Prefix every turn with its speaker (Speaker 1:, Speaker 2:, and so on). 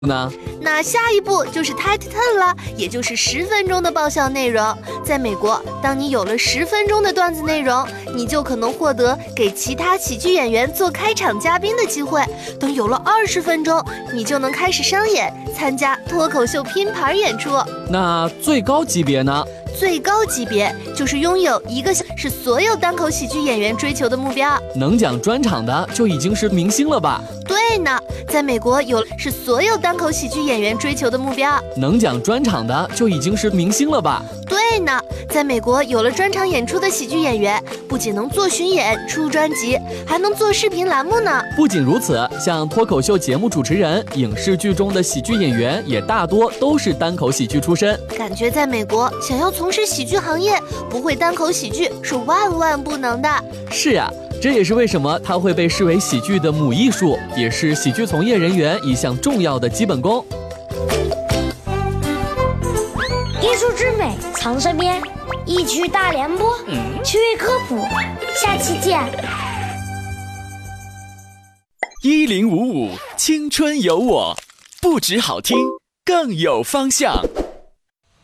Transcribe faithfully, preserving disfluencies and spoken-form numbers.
Speaker 1: 呢？
Speaker 2: 那下一步就是 Tight Ten 了，也就是十分钟的爆笑内容。在美国，当你有了十分钟的段子内容，你就可能获得给其他喜剧演员做开场嘉宾的机会。等有了二十分钟，你就能开始商演，参加脱口秀拼盘演出。
Speaker 1: 那最高级别呢？
Speaker 2: 最高级别就是拥有一个是所有单口喜剧演员追求的目标。
Speaker 1: 能讲专场的就已经是明星了吧？
Speaker 2: 对呢，在美国有是所有单口喜剧演员追求的目标。
Speaker 1: 能讲专场的就已经是明星了吧？
Speaker 2: 对呢，在美国有了专场演出的喜剧演员，不仅能做巡演、出专辑，还能做视频栏目呢。
Speaker 1: 不仅如此，像脱口秀节目主持人、影视剧中的喜剧演员，也大多都是单口喜剧出身。
Speaker 2: 感觉在美国，想要从事喜剧行业，不会单口喜剧是万万不能的。
Speaker 1: 是啊，这也是为什么它会被视为喜剧的母艺术，也是喜剧从业人员一项重要的基本功。
Speaker 3: 艺术之美藏身边，一曲大联播，趣味科普，下期见。
Speaker 4: 一零五五青春有我，不止好听，更有方向。